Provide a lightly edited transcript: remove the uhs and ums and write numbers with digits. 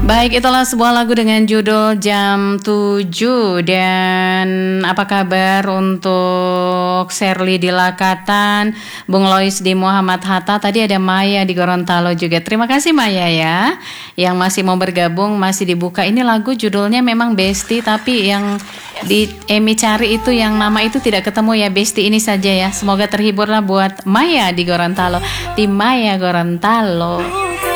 Baik, itulah sebuah lagu dengan judul Jam 7. Dan apa kabar untuk Sherly di Lakatan, Bung Lois di Muhammad Hatta, tadi ada Maya di Gorontalo juga. Terima kasih Maya ya, yang masih mau bergabung, masih dibuka. Ini lagu judulnya memang Besti, tapi yang di Emi cari itu yang nama itu tidak ketemu ya. Besti ini saja ya. Semoga terhiburlah buat Maya di Gorontalo, di Maya Gorontalo.